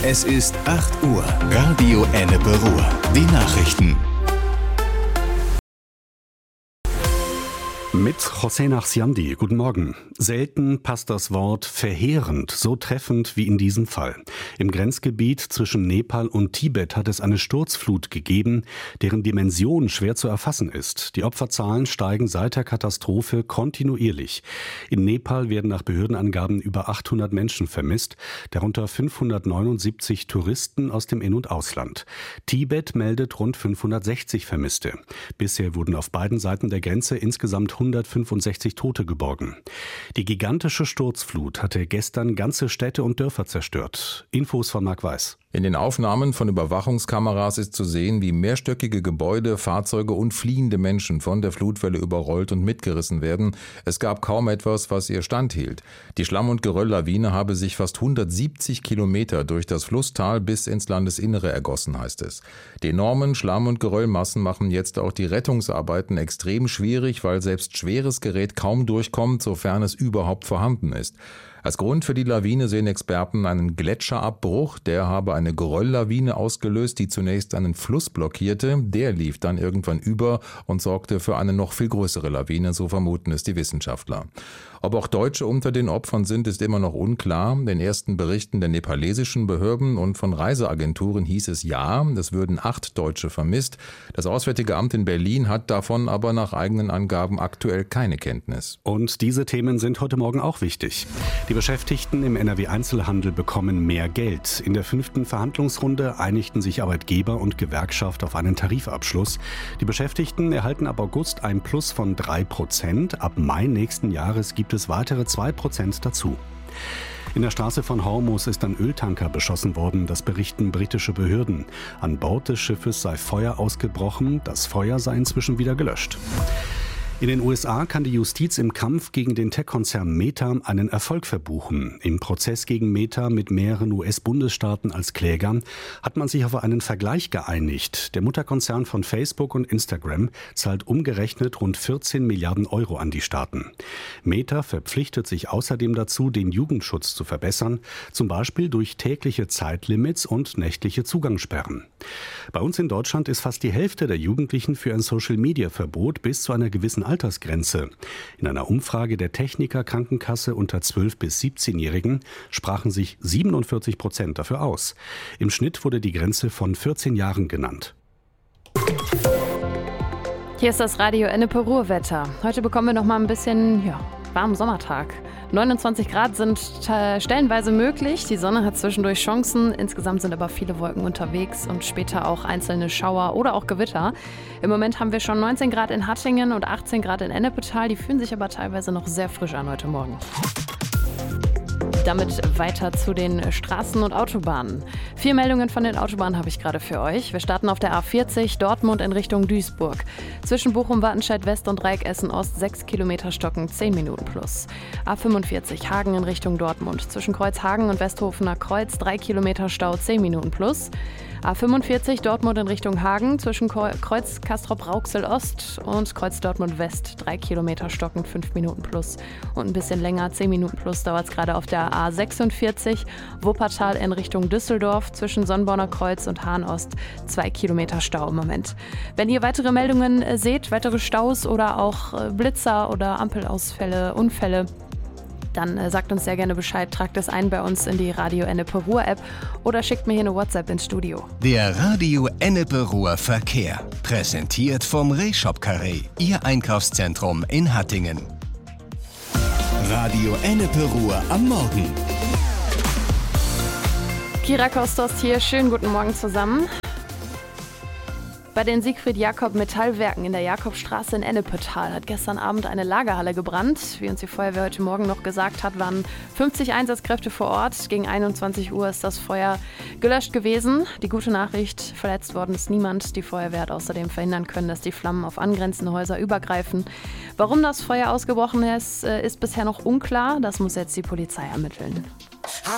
Es ist 8 Uhr. Radio Ennepe Ruhr. Die Nachrichten. Mit José Nachsiandi. Guten Morgen. Selten passt das Wort verheerend so treffend wie in diesem Fall. Im Grenzgebiet zwischen Nepal und Tibet hat es eine Sturzflut gegeben, deren Dimension schwer zu erfassen ist. Die Opferzahlen steigen seit der Katastrophe kontinuierlich. In Nepal werden nach Behördenangaben über 800 Menschen vermisst, darunter 579 Touristen aus dem In- und Ausland. Tibet meldet rund 560 Vermisste. Bisher wurden auf beiden Seiten der Grenze insgesamt 165 Tote geborgen. Die gigantische Sturzflut hatte gestern ganze Städte und Dörfer zerstört. Infos von Marc Weiß. In den Aufnahmen von Überwachungskameras ist zu sehen, wie mehrstöckige Gebäude, Fahrzeuge und fliehende Menschen von der Flutwelle überrollt und mitgerissen werden. Es gab kaum etwas, was ihr standhielt. Die Schlamm- und Gerölllawine habe sich fast 170 Kilometer durch das Flusstal bis ins Landesinnere ergossen, heißt es. Die enormen Schlamm- und Geröllmassen machen jetzt auch die Rettungsarbeiten extrem schwierig, weil selbst schweres Gerät kaum durchkommt, sofern es überhaupt vorhanden ist. Als Grund für die Lawine sehen Experten einen Gletscherabbruch, der habe eine Gerölllawine ausgelöst, die zunächst einen Fluss blockierte. Der lief dann irgendwann über und sorgte für eine noch viel größere Lawine, so vermuten es die Wissenschaftler. Ob auch Deutsche unter den Opfern sind, ist immer noch unklar. Den ersten Berichten der nepalesischen Behörden und von Reiseagenturen hieß es ja, es würden 8 Deutsche vermisst. Das Auswärtige Amt in Berlin hat davon aber nach eigenen Angaben aktuell keine Kenntnis. Und diese Themen sind heute Morgen auch wichtig. Die Beschäftigten im NRW-Einzelhandel bekommen mehr Geld. In der 5. Verhandlungsrunde einigten sich Arbeitgeber und Gewerkschaft auf einen Tarifabschluss. Die Beschäftigten erhalten ab August ein Plus von 3%. Ab Mai nächsten Jahres gibt es weitere 2% dazu. In der Straße von Hormuz ist ein Öltanker beschossen worden, das berichten britische Behörden. An Bord des Schiffes sei Feuer ausgebrochen, das Feuer sei inzwischen wieder gelöscht. In den USA kann die Justiz im Kampf gegen den Tech-Konzern Meta einen Erfolg verbuchen. Im Prozess gegen Meta mit mehreren US-Bundesstaaten als Kläger hat man sich auf einen Vergleich geeinigt. Der Mutterkonzern von Facebook und Instagram zahlt umgerechnet rund 14 Milliarden Euro an die Staaten. Meta verpflichtet sich außerdem dazu, den Jugendschutz zu verbessern, zum Beispiel durch tägliche Zeitlimits und nächtliche Zugangssperren. Bei uns in Deutschland ist fast die Hälfte der Jugendlichen für ein Social-Media-Verbot bis zu einer gewissen Altersgrenze. In einer Umfrage der Techniker Krankenkasse unter 12- bis 17-Jährigen sprachen sich 47% dafür aus. Im Schnitt wurde die Grenze von 14 Jahren genannt. Hier ist das Radio Ennepe Ruhr-Wetter. Heute bekommen wir noch mal ein bisschen warmen Sommertag. 29 Grad sind stellenweise möglich. Die Sonne hat zwischendurch Chancen. Insgesamt sind aber viele Wolken unterwegs und später auch einzelne Schauer oder auch Gewitter. Im Moment haben wir schon 19 Grad in Hattingen und 18 Grad in Ennepetal. Die fühlen sich aber teilweise noch sehr frisch an heute Morgen. Damit weiter zu den Straßen und Autobahnen. 4 Meldungen von den Autobahnen habe ich gerade für euch. Wir starten auf der A40 Dortmund in Richtung Duisburg. Zwischen Bochum, Wattenscheid West und Dreieck Essen Ost 6 Kilometer Stocken, 10 Minuten plus. A45 Hagen in Richtung Dortmund. Zwischen Kreuzhagen und Westhofener Kreuz 3 Kilometer Stau, 10 Minuten plus. A45 Dortmund in Richtung Hagen, zwischen Kreuz Castrop-Rauxel Ost und Kreuz Dortmund West 3 Kilometer Stocken, 5 Minuten plus. Und ein bisschen länger, 10 Minuten plus, dauert es gerade auf der A46 Wuppertal in Richtung Düsseldorf, zwischen Sonnborner Kreuz und Hahn Ost 2 Kilometer Stau im Moment. Wenn ihr weitere Meldungen seht, weitere Staus oder auch Blitzer oder Ampelausfälle, Unfälle, dann sagt uns sehr gerne Bescheid, tragt es ein bei uns in die Radio Ennepe Ruhr App oder schickt mir hier eine WhatsApp ins Studio. Der Radio Ennepe Ruhr Verkehr. Präsentiert vom Rehshop Carré, Ihr Einkaufszentrum in Hattingen. Radio Ennepe Ruhr am Morgen. Kira Kostos hier, schönen guten Morgen zusammen. Bei den Siegfried-Jakob-Metallwerken in der Jakobstraße in Ennepetal hat gestern Abend eine Lagerhalle gebrannt. Wie uns die Feuerwehr heute Morgen noch gesagt hat, waren 50 Einsatzkräfte vor Ort. Gegen 21 Uhr ist das Feuer gelöscht gewesen. Die gute Nachricht, verletzt worden ist niemand. Die Feuerwehr hat außerdem verhindern können, dass die Flammen auf angrenzende Häuser übergreifen. Warum das Feuer ausgebrochen ist, ist bisher noch unklar. Das muss jetzt die Polizei ermitteln.